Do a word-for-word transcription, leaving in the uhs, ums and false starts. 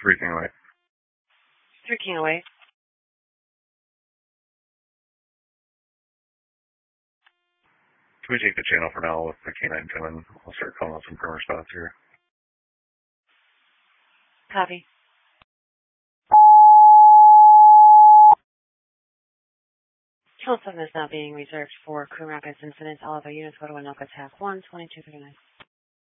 three King away. Three King away. Can we take the channel for now with the K nine coming? I'll start calling out some firmer spots here. Copy. Channel seven is now being reserved for Coon Rapids incidents. All other units go to Winoka Tac one, twenty-two thirty-nine.